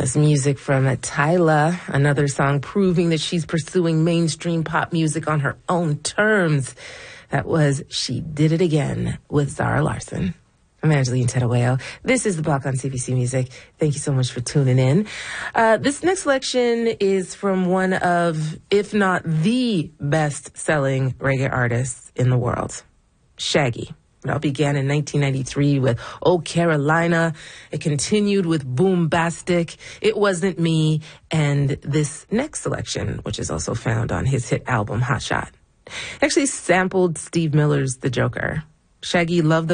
was music from Tyla, another song proving that she's pursuing mainstream pop music on her own terms. That was She Did It Again with Zara Larsson. I'm Angeline Tedaweo. This is The Block on CBC Music. Thank you so much for tuning in. This next selection is from one of, if not the best-selling reggae artists in the world, Shaggy. It all began in 1993 with Oh Carolina. It continued with Boombastic, It Wasn't Me, and this next selection, which is also found on his hit album Hot Shot, actually sampled Steve Miller's The Joker. Shaggy loved the